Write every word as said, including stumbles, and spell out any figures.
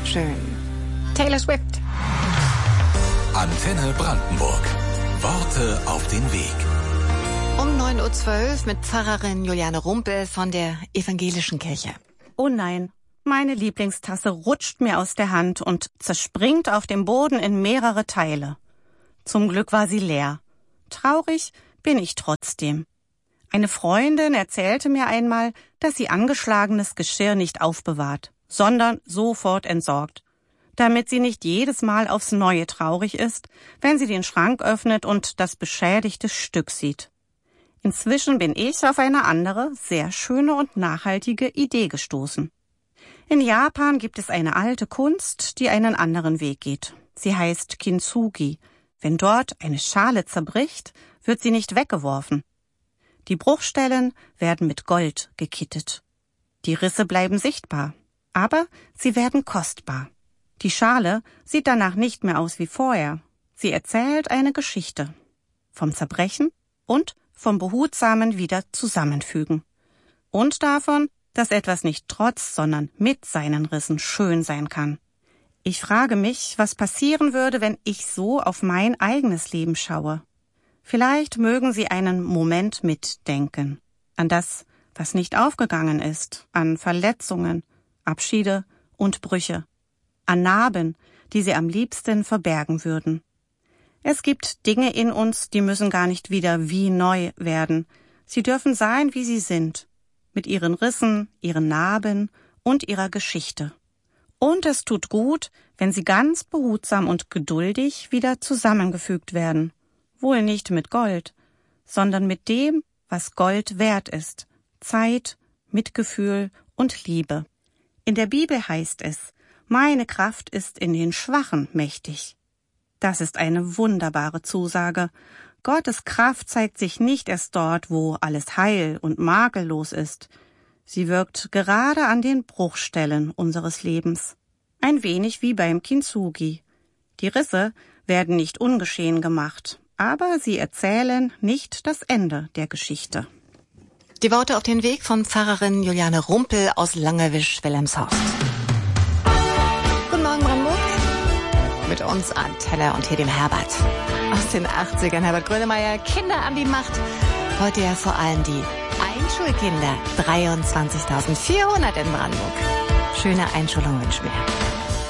Schön. Taylor Swift. Antenne Brandenburg. Worte auf den Weg. Um neun Uhr zwölf mit Pfarrerin Juliane Rumpel von der Evangelischen Kirche. Oh nein, meine Lieblingstasse rutscht mir aus der Hand und zerspringt auf dem Boden in mehrere Teile. Zum Glück war sie leer. Traurig bin ich trotzdem. Eine Freundin erzählte mir einmal, dass sie angeschlagenes Geschirr nicht aufbewahrt, sondern sofort entsorgt, damit sie nicht jedes Mal aufs Neue traurig ist, wenn sie den Schrank öffnet und das beschädigte Stück sieht. Inzwischen bin ich auf eine andere, sehr schöne und nachhaltige Idee gestoßen. In Japan gibt es eine alte Kunst, die einen anderen Weg geht. Sie heißt Kintsugi. Wenn dort eine Schale zerbricht, wird sie nicht weggeworfen. Die Bruchstellen werden mit Gold gekittet. Die Risse bleiben sichtbar, aber sie werden kostbar. Die Schale sieht danach nicht mehr aus wie vorher. Sie erzählt eine Geschichte. Vom Zerbrechen und vom behutsamen wieder zusammenfügen. Und davon, dass etwas nicht trotz, sondern mit seinen Rissen schön sein kann. Ich frage mich, was passieren würde, wenn ich so auf mein eigenes Leben schaue. Vielleicht mögen Sie einen Moment mitdenken. An das, was nicht aufgegangen ist, an Verletzungen, Abschiede und Brüche, an Narben, die Sie am liebsten verbergen würden. Es gibt Dinge in uns, die müssen gar nicht wieder wie neu werden. Sie dürfen sein, wie sie sind, mit ihren Rissen, ihren Narben und ihrer Geschichte. Und es tut gut, wenn sie ganz behutsam und geduldig wieder zusammengefügt werden. Wohl nicht mit Gold, sondern mit dem, was Gold wert ist. Zeit, Mitgefühl und Liebe. In der Bibel heißt es, meine Kraft ist in den Schwachen mächtig. Das ist eine wunderbare Zusage. Gottes Kraft zeigt sich nicht erst dort, wo alles heil und makellos ist. Sie wirkt gerade an den Bruchstellen unseres Lebens. Ein wenig wie beim Kintsugi. Die Risse werden nicht ungeschehen gemacht, aber sie erzählen nicht das Ende der Geschichte. Die Worte auf den Weg von Pfarrerin Juliane Rumpel aus Langewisch-Wilhelmshorst. Guten Morgen, Brandenburg. Mit uns Antenne und hier dem Herbert. Aus den achtzigern, Herbert Grönemeyer, Kinder an die Macht. Heute ja vor allem die Einschulkinder. dreiundzwanzigtausendvierhundert in Brandenburg. Schöne Einschulung wünschen wir.